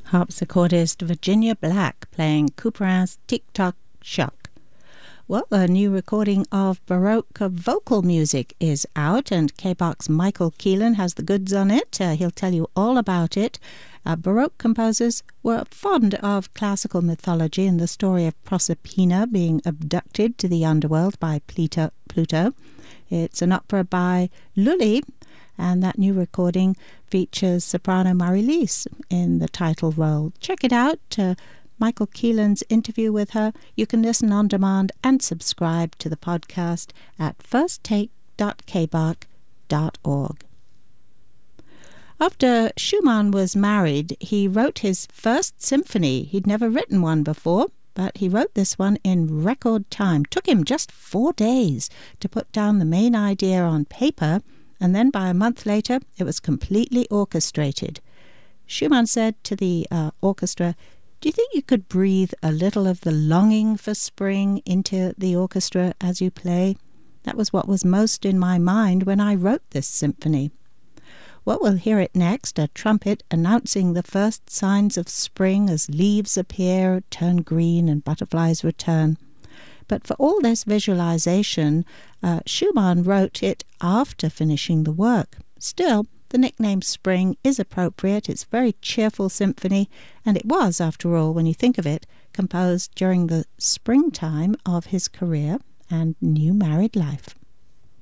harpsichordist Virginia Black playing Couperin's Tick-Tock Shock. Well, a new recording of Baroque vocal music is out, and KBOX's Michael Keelan has the goods on it. He'll tell you all about it. Baroque composers were fond of classical mythology and the story of Proserpina being abducted to the underworld by Pluto. It's an opera by Lully, and that new recording features soprano Marie-Lise in the title role. Check it out. Michael Keelan's interview with her. You can listen on demand and subscribe to the podcast at firsttake.kbach.org. After Schumann was married, he wrote his first symphony. He'd never written one before, but he wrote this one in record time. Took him just 4 days to put down the main idea on paper, and then by a month later, it was completely orchestrated. Schumann said to the orchestra, "Do you think you could breathe a little of the longing for spring into the orchestra as you play? That was what was most in my mind when I wrote this symphony." Well, we'll hear it next, a trumpet announcing the first signs of spring as leaves appear, turn green, and butterflies return. But for all this visualization, Schumann wrote it after finishing the work. Still, the nickname Spring is appropriate. It's a very cheerful symphony, and it was, after all, when you think of it, composed during the springtime of his career and new married life.